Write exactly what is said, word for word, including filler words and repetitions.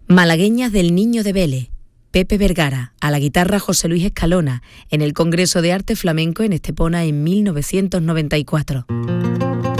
Malagueñas del Niño de Vélez, Pepe Vergara, a la guitarra José Luis Escalona, en el Congreso de Arte Flamenco en Estepona en mil novecientos noventa y cuatro.